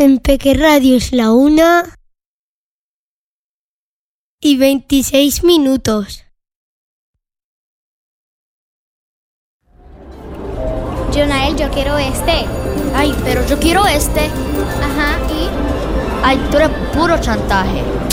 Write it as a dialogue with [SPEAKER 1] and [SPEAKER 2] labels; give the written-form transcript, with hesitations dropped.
[SPEAKER 1] En Peque Radio es la 1:26.
[SPEAKER 2] Jonael, yo quiero este.
[SPEAKER 3] Ay, pero yo quiero este.
[SPEAKER 2] Ajá, ¿y?
[SPEAKER 3] Ay, tú eres puro chantaje.